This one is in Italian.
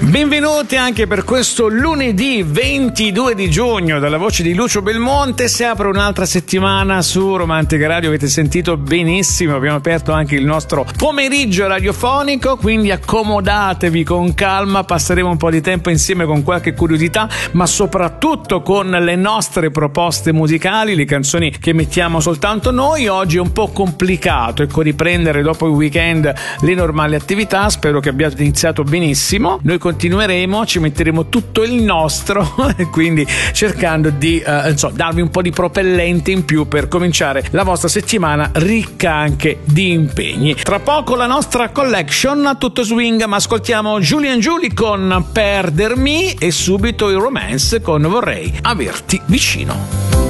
Benvenuti anche per questo lunedì 22 di giugno. Dalla voce di Lucio Belmonte si apre un'altra settimana su Romantica Radio. Avete sentito benissimo, abbiamo aperto anche il nostro pomeriggio radiofonico, quindi accomodatevi con calma, passeremo un po' di tempo insieme con qualche curiosità, ma soprattutto con le nostre proposte musicali, le canzoni che mettiamo soltanto noi. Oggi è un po' complicato, riprendere dopo il weekend le normali attività. Spero che abbiate iniziato benissimo. Noi continueremo, ci metteremo tutto il nostro quindi cercando di darvi un po' di propellente in più per cominciare la vostra settimana ricca anche di impegni. Tra poco la nostra collection a tutto swing, ma ascoltiamo Julian Julie con Perdermi e subito il Romance con Vorrei averti vicino.